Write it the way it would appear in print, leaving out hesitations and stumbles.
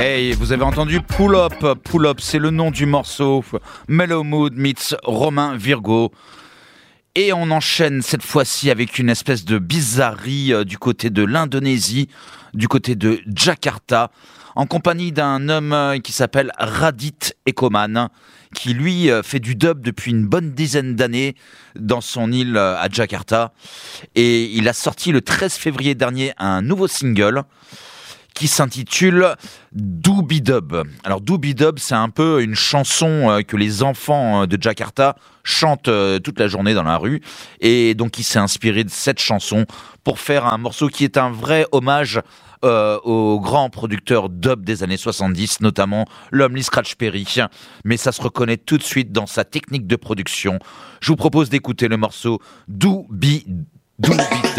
Hey, vous avez entendu Pull Up? Pull Up, c'est le nom du morceau. Mellow Mood meets Romain Virgo. Et on enchaîne cette fois-ci avec une espèce de bizarrerie du côté de l'Indonésie, du côté de Jakarta, en compagnie d'un homme qui s'appelle Radit Ekoman, qui lui fait du dub depuis une bonne dizaine d'années dans son île à Jakarta. Et il a sorti le 13 février dernier un nouveau single qui s'intitule Doobie Dub. Alors Doobie Dub, c'est un peu une chanson que les enfants de Jakarta chantent toute la journée dans la rue, et donc il s'est inspiré de cette chanson pour faire un morceau qui est un vrai hommage aux grands producteurs dub des années 70, notamment l'homme Lee Scratch Perry, mais ça se reconnaît tout de suite dans sa technique de production. Je vous propose d'écouter le morceau Doobie Dub.